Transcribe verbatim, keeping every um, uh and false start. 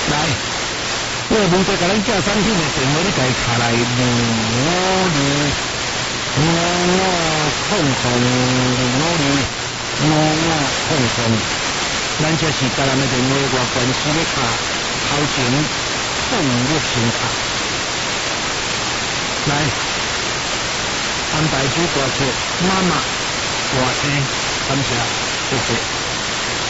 来，我问过甲咱架产品的电话，你家查来五五二五五空空五二五五空空，咱这是甲咱的电话外关系咧卡头前动物心卡。来，安排主歌曲妈妈，大声，感谢，谢谢。